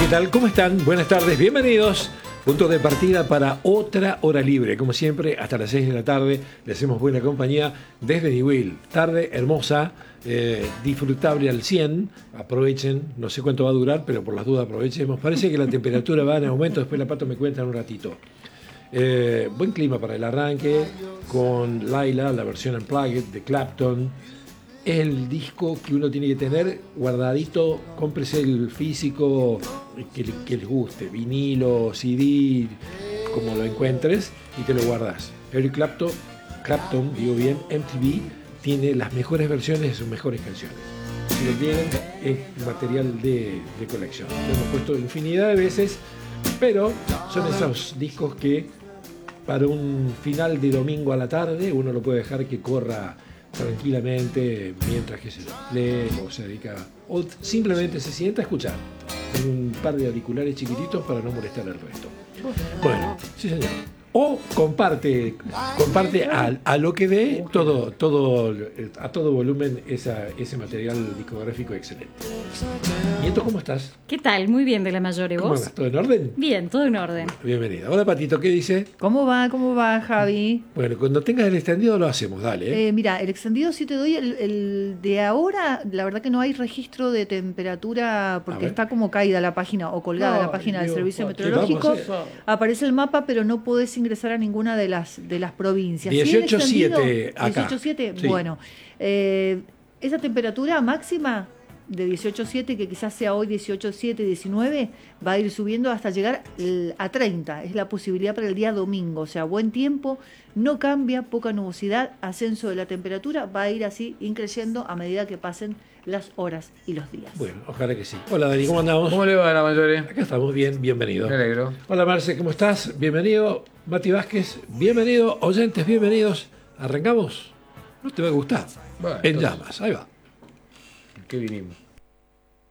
¿qué tal? ¿Cómo están? Buenas tardes, bienvenidos. Punto de partida para otra hora libre. Como siempre, hasta las 6 de la tarde le hacemos buena compañía desde Niwil. Tarde hermosa, disfrutable al 100. Aprovechen, no sé cuánto va a durar, pero por las dudas aprovechemos. Parece que la temperatura va en aumento, después la Pato me cuenta en un ratito. Buen clima para el arranque, con Laila, la versión Unplugged de Clapton. Es el disco que uno tiene que tener guardadito. Cómprese el físico que les guste, vinilo, CD, como lo encuentres, y te lo guardas. Eric Clapton, digo bien, MTV, tiene las mejores versiones de sus mejores canciones. Si lo tienen, es material de colección. Lo hemos puesto infinidad de veces, pero son esos discos que para un final de domingo a la tarde uno lo puede dejar que corra tranquilamente mientras que se lee o se dedica o simplemente se sienta a escuchar con un par de auriculares chiquititos para no molestar al resto. Bueno, sí señor. O comparte a lo que dé a todo volumen ese material discográfico excelente. ¿Y esto cómo estás? ¿Qué tal? Muy bien, de la mayor, ¿y vos? ¿Cómo andas? ¿Todo en orden? Bien, todo en orden. Bienvenida. Hola Patito, ¿qué dice? ¿Cómo va, Javi? Bueno, cuando tengas el extendido lo hacemos, dale. Mira, el extendido sí te doy, el de ahora, la verdad que no hay registro de temperatura porque está como caída la página o colgada la página del Servicio Meteorológico. Aparece el mapa, pero no podés ingresar a ninguna de las provincias. 18.7 acá. 18.7, sí. Bueno, esa temperatura máxima de 18.7, que quizás sea hoy 18.7, 19, va a ir subiendo hasta llegar a 30. Es la posibilidad para el día domingo. O sea, buen tiempo, no cambia, poca nubosidad, ascenso de la temperatura, va a ir así increciendo a medida que pasen las horas y los días. Bueno, ojalá que sí. Hola Dani, ¿cómo andamos? ¿Cómo le va a la mayoría? Acá estamos bien, bienvenido. Me alegro. Hola Marce, ¿cómo estás? Bienvenido. Mati Vázquez, bienvenido. Oyentes, bienvenidos. ¿Arrancamos? No te va a gustar. Bueno, en entonces, llamas, ahí va. ¿qué vinimos?